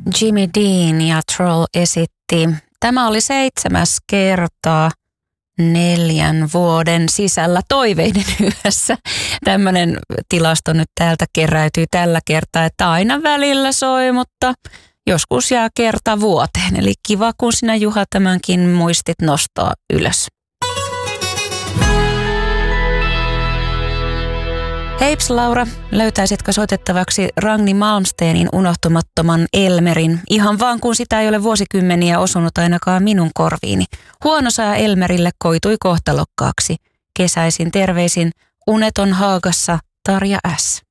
Jimmy Dean ja Troll esitti. Tämä oli 7. kertaa 4 vuoden sisällä Toiveiden yössä. Tämmöinen tilasto nyt täältä keräytyy tällä kertaa, että aina välillä soi, mutta joskus jää kerta vuoteen. Eli kiva, kun sinä Juha tämänkin muistit nostaa ylös. Heips Laura, löytäisitkö soitettavaksi Ragni Malmsteenin unohtumattoman Elmerin, ihan vaan kun sitä ei ole vuosikymmeniä osunut ainakaan minun korviini. Huono sää Elmerille koitui kohtalokkaaksi. Kesäisin terveisin uneton Haagassa Tarja S.